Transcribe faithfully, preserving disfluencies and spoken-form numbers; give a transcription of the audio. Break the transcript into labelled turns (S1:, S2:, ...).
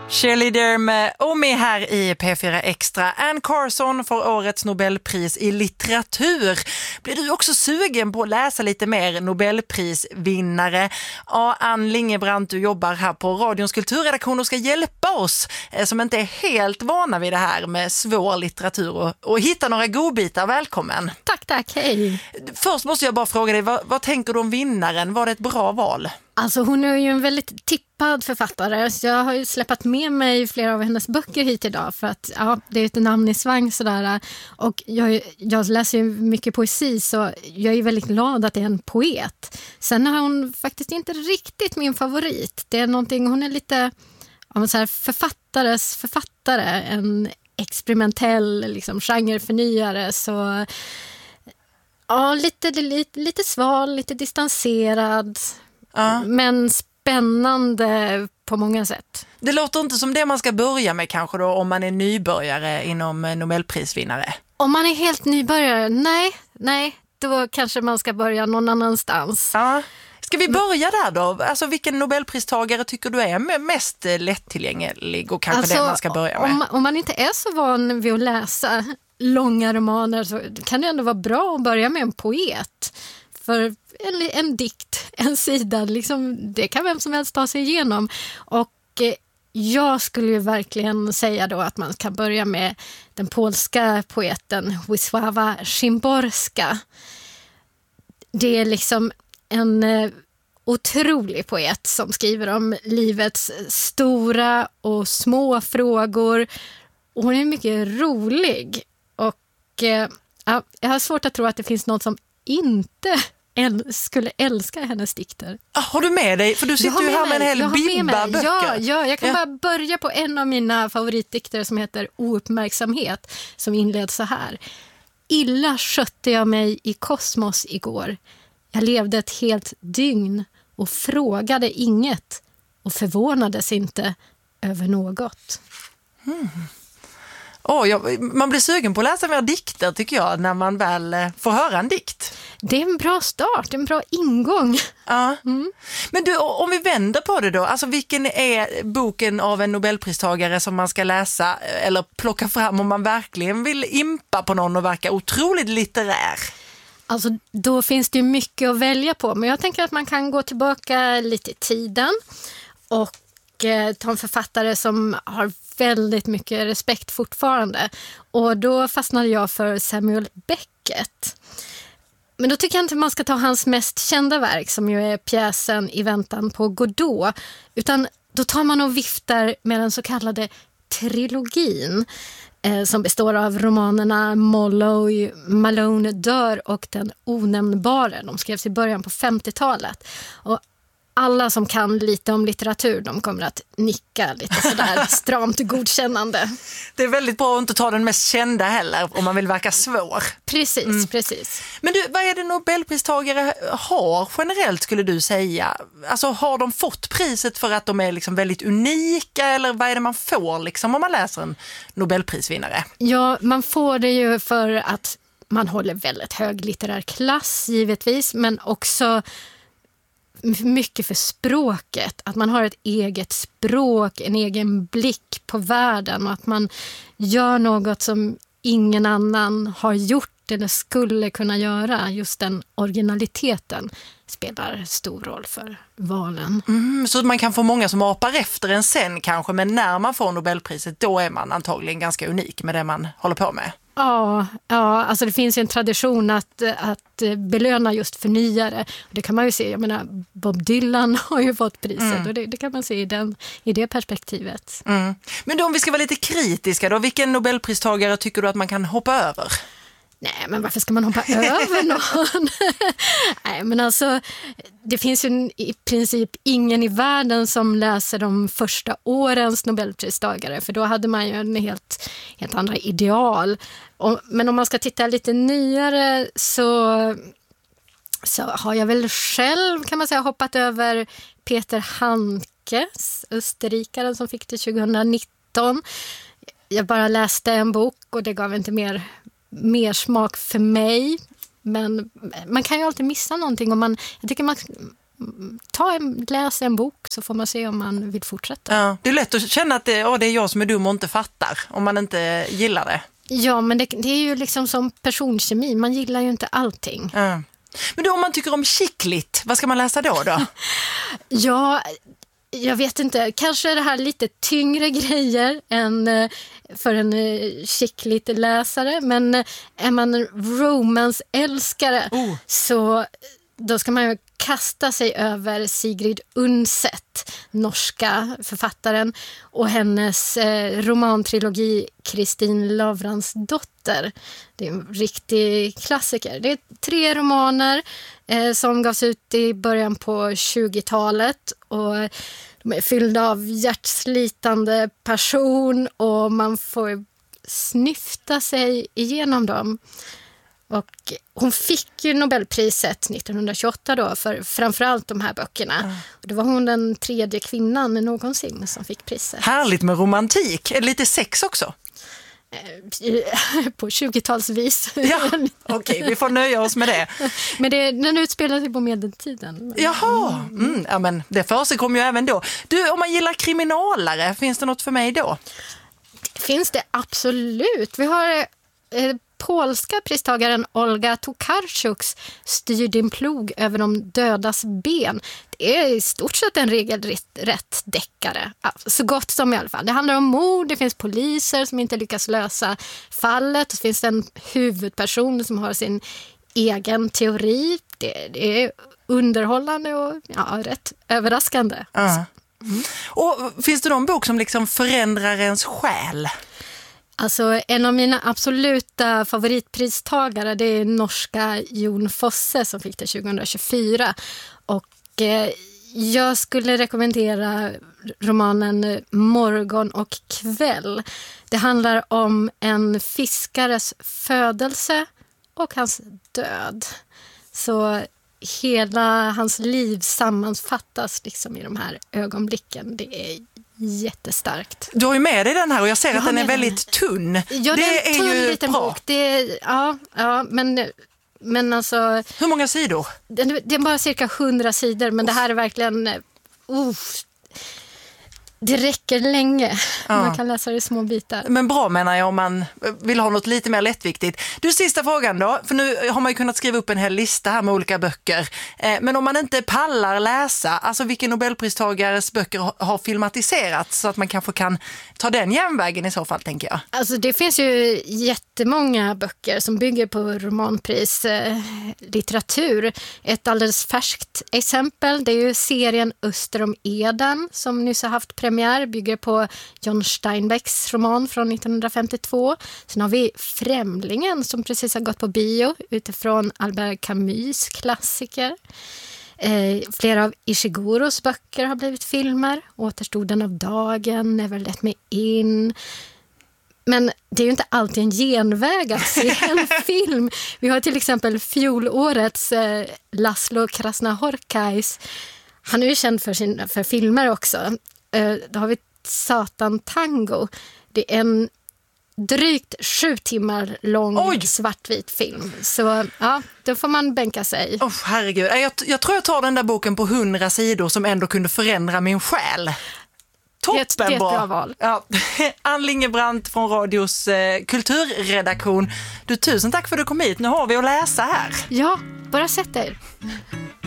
S1: Cheerleader med Omi här i P fyra Extra. Anne Carson får årets Nobelpris i litteratur. Blir du också sugen på att läsa lite mer Nobelprisvinnare? Ja, Ann Lingebrant, du jobbar här på Radions kulturredaktion och ska hjälpa oss eh, som inte är helt vana vid det här med svår litteratur och, och hitta några godbitar. Välkommen.
S2: Tack, tack. Hej.
S1: Först måste jag bara fråga dig, vad, vad tänker du om vinnaren? Var det ett bra val?
S2: Alltså hon är ju en väldigt tippad författare, så jag har ju släppt med mig flera av hennes böcker hit idag för att ja, det är ett namn i svang sådär. Och jag, jag läser ju mycket poesi, så jag är väldigt glad att det är en poet. Sen har hon faktiskt inte riktigt min favorit. Det är någonting, hon är lite ja, så här, författares författare, en experimentell liksom, genreförnyare, så ja, lite, lite, lite sval, lite distanserad. Uh. Men spännande på många sätt.
S1: Det låter inte som det man ska börja med kanske då om man är nybörjare inom Nobelprisvinnare.
S2: Om man är helt nybörjare, nej, nej, då kanske man ska börja någon annanstans.
S1: Ja. Ska vi börja där då? Alltså vilken Nobelpristagare tycker du är mest lättillgänglig och kanske alltså, det man ska börja med?
S2: Om, om man inte är så van vid att läsa långa romaner så kan det ändå vara bra att börja med en poet. För en, en dikt, en sida, liksom, det kan vem som helst ta sig igenom. Och eh, jag skulle ju verkligen säga då att man kan börja med den polska poeten Wisława Szymborska. Det är liksom en eh, otrolig poet som skriver om livets stora och små frågor. Och hon är mycket rolig. Och eh, ja, jag har svårt att tro att det finns något som inte äl- skulle älska hennes dikter.
S1: Ah, har du med dig? För du sitter ju här med en hel bibba böcker.
S2: Ja, ja, jag kan
S1: ja.
S2: bara börja på en av mina favoritdikter som heter Ouppmärksamhet, som inleds så här. Illa skötte jag mig i kosmos igår. Jag levde ett helt dygn och frågade inget och förvånades inte över något.
S1: Hmm. Oh, jag, man blir sugen på att läsa mer dikter tycker jag när man väl eh, får höra en dikt.
S2: Det är en bra start, en bra ingång.
S1: Ja.
S2: Mm.
S1: Men du, om vi vänder på det då, alltså vilken är boken av en Nobelpristagare som man ska läsa eller plocka fram om man verkligen vill impa på någon och verka otroligt litterär?
S2: Alltså då finns det ju mycket att välja på, men jag tänker att man kan gå tillbaka lite i tiden och eh, ta en författare som har väldigt mycket respekt fortfarande. Och då fastnade jag för Samuel Beckett. Men då tycker jag inte man ska ta hans mest kända verk som ju är pjäsen I väntan på Godot, utan då tar man och viftar med den så kallade trilogin eh, som består av romanerna Molloy, Malone dör och Den onämnbare. De skrevs i början på femtiotalet. Och alla som kan lite om litteratur, de kommer att nicka lite sådär stramt godkännande.
S1: Det är väldigt bra att inte ta den mest kända heller om man vill verka svår.
S2: Precis, mm. precis.
S1: Men du, vad är det Nobelpristagare har generellt skulle du säga? Alltså har de fått priset för att de är liksom väldigt unika eller vad är det man får liksom om man läser en Nobelprisvinnare?
S2: Ja, man får det ju för att man håller väldigt hög litterär klass givetvis, men också mycket för språket, att man har ett eget språk, en egen blick på världen och att man gör något som ingen annan har gjort eller skulle kunna göra. Just den originaliteten spelar stor roll för valen.
S1: Mm, så man kan få många som apar efter en sen kanske, men när man får Nobelpriset då är man antagligen ganska unik med det man håller på med.
S2: Ja, ja, alltså det finns ju en tradition att, att belöna just förnyare. Det kan man ju se, jag menar Bob Dylan har ju fått priset mm. och det, det kan man se i, den, i det perspektivet.
S1: Mm. Men då om vi ska vara lite kritiska då, vilken Nobelpristagare tycker du att man kan hoppa över?
S2: Nej, men varför ska man hoppa över någon? Nej, men alltså det finns ju i princip ingen i världen som läser de första årens Nobelpristagare, för då hade man ju en helt, helt andra ideal. Och, men om man ska titta lite nyare så, så har jag väl själv kan man säga hoppat över Peter Handkes, österrikaren som fick det tjugonitton. Jag bara läste en bok och det gav inte mer mer smak för mig, men man kan ju alltid missa någonting och man, jag tycker man, ta en, läs en bok så får man se om man vill fortsätta.
S1: Ja, det är lätt att känna att det, åh, det är jag som är dum och inte fattar om man inte gillar det.
S2: Ja, men det, det är ju liksom som personkemi. Man gillar ju inte allting.
S1: Ja. Men då om man tycker om chicklit, vad ska man läsa då då?
S2: Ja, jag vet inte. Kanske är det här lite tyngre grejer än för en chicklit läsare. Men är man romance-älskare oh. så då ska man ju kasta sig över Sigrid Undset, norska författaren, och hennes eh, romantrilogi Kristin Lavransdotter. Det är en riktig klassiker. Det är tre romaner eh, som gavs ut i början på tjugotalet och de är fyllda av hjärtslitande passion och man får snyfta sig igenom dem. Och hon fick ju Nobelpriset nittonhundratjugoåtta då för framförallt de här böckerna. Mm. Och då var hon den tredje kvinnan någonsin som fick priset.
S1: Härligt med romantik. Är det lite sex också?
S2: På tjugotalsvis.
S1: Ja, okej, okay, vi får nöja oss med det.
S2: Men det, den utspelar sig på medeltiden.
S1: Jaha, mm, ja, men det förekommer ju även då. Du, om man gillar kriminalare, finns det något för mig då?
S2: Det finns det absolut. Vi har eh, polska pristagaren Olga Tokarczuks Styr din plog över de dödas ben. Det är i stort sett en regelrätt deckare. Ja, så gott som i alla fall. Det handlar om mord, det finns poliser som inte lyckas lösa fallet. Det finns en huvudperson som har sin egen teori. Det, det är underhållande och ja, rätt överraskande.
S1: Uh. Mm. Och finns det någon bok som liksom förändrar ens själ?
S2: Alltså en av mina absoluta favoritpristagare det är norska Jon Fosse som fick det tjugohundratjugofyra och eh, jag skulle rekommendera romanen Morgon och kväll. Det handlar om en fiskares födelse och hans död. Så hela hans liv sammanfattas liksom i de här ögonblicken. Det är jättestarkt.
S1: Du har ju med dig den här och jag ser jag att den är väldigt den. tunn.
S2: Ja, det är en tunn är ju liten bra. Bok. Det är, ja, ja, men, men alltså...
S1: Hur många sidor?
S2: Det, det är bara cirka hundra sidor, men oh. det här är verkligen... Uh, det räcker länge. Ja. Man kan läsa det i små bitar.
S1: Men bra menar jag om man vill ha något lite mer lättviktigt. Du, sista frågan då. För nu har man ju kunnat skriva upp en hel lista här med olika böcker. Eh, men om man inte pallar läsa, alltså vilken Nobelpristagares böcker har filmatiserats så att man kanske kan ta den järnvägen i så fall, tänker jag.
S2: Alltså det finns ju jättemånga böcker som bygger på romanpris eh, litteratur. Ett alldeles färskt exempel, det är ju serien Öster om Eden som nyss har haft premiär, bygger på John Steinbecks roman från nittonhundrafemtiotvå. Sen har vi Främlingen som precis har gått på bio utifrån Albert Camus klassiker. Eh, flera av Ishigoros böcker har blivit filmer. Återstoden av dagen, Never Let Me In. Men det är ju inte alltid en genväg att se en film. Vi har till exempel fjolårets eh, Laszlo Krasznahorkais. Han är ju känd för, sin, för filmer också. Eh, då har vi Satan Tango. Det är en drygt sju timmar lång Oj. svartvit film. Så ja, då får man bänka sig.
S1: Oh, herregud. Jag, jag tror jag tar den där boken på hundra sidor som ändå kunde förändra min själ. Toppen
S2: det, det är ett
S1: bra.
S2: bra val.
S1: Ja. Ann Lingebrandt från Radios eh, kulturredaktion. Du, tusen tack för att du kom hit. Nu har vi att läsa här.
S2: Ja, bara sätt er.